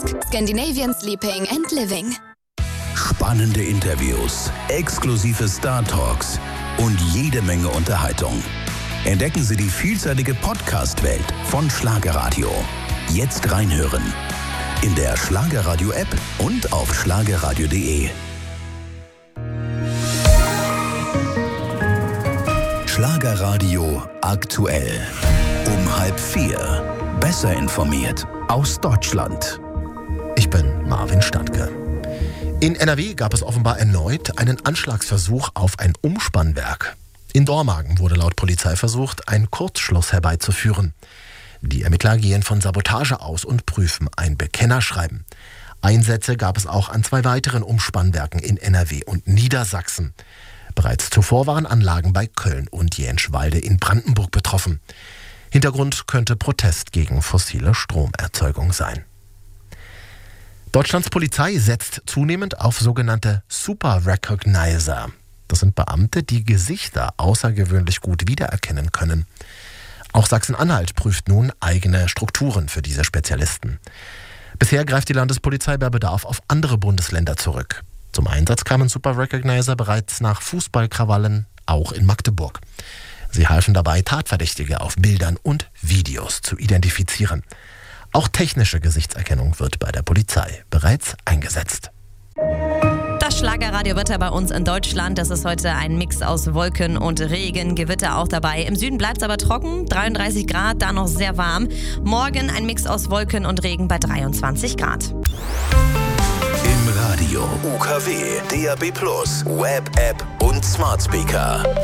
Desk. Scandinavian Sleeping and Living. Spannende Interviews, exklusive Star-Talks und jede Menge Unterhaltung. Entdecken Sie die vielseitige Podcast-Welt von Schlagerradio. Jetzt reinhören. In der Schlagerradio-App und auf schlagerradio.de. Schlagerradio aktuell. Um 3:30. Besser informiert aus Deutschland. Ich bin Marvin Standke. In NRW gab es offenbar erneut einen Anschlagsversuch auf ein Umspannwerk. In Dormagen wurde laut Polizei versucht, einen Kurzschluss herbeizuführen. Die Ermittler gehen von Sabotage aus und prüfen ein Bekennerschreiben. Einsätze gab es auch an 2 weiteren Umspannwerken in NRW und Niedersachsen. Bereits zuvor waren Anlagen bei Köln und Jenschwalde in Brandenburg betroffen. Hintergrund könnte Protest gegen fossile Stromerzeugung sein. Deutschlands Polizei setzt zunehmend auf sogenannte Super Recognizer. Das sind Beamte, die Gesichter außergewöhnlich gut wiedererkennen können. Auch Sachsen-Anhalt prüft nun eigene Strukturen für diese Spezialisten. Bisher greift die Landespolizei bei Bedarf auf andere Bundesländer zurück. Zum Einsatz kamen Super Recognizer bereits nach Fußballkrawallen auch in Magdeburg. Sie halfen dabei, Tatverdächtige auf Bildern und Videos zu identifizieren. Auch technische Gesichtserkennung wird bei der Polizei bereits eingesetzt. Das Schlagerradio-Wetter bei uns in Deutschland, das ist heute ein Mix aus Wolken und Regen, Gewitter auch dabei. Im Süden bleibt es aber trocken, 33 Grad, da noch sehr warm. Morgen ein Mix aus Wolken und Regen bei 23 Grad. Im Radio, UKW, DAB+, Web-App und Smart Speaker.